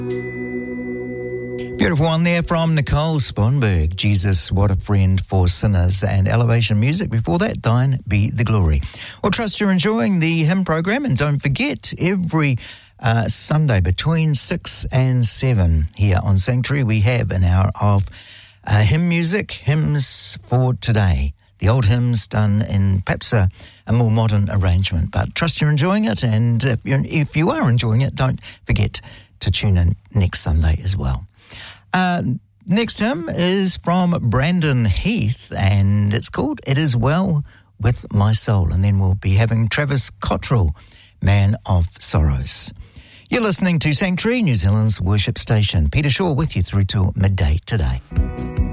Beautiful one there from Nicole Sponberg. Jesus, what a friend for sinners. And Elevation Music before that, Thine Be the Glory. Well, trust you're enjoying the hymn program, and don't forget, every Sunday between 6 and 7 here on Sanctuary, we have an hour of hymn music, hymns for today. The old hymns done in perhaps a more modern arrangement. But trust you're enjoying it, and if you are enjoying it, don't forget to tune in next Sunday as well. Next hymn is from Brandon Heath, and it's called It Is Well With My Soul. And then we'll be having Travis Cottrell, Man of Sorrows. You're listening to Sanctuary, New Zealand's worship station. Peter Shaw with you through till midday today.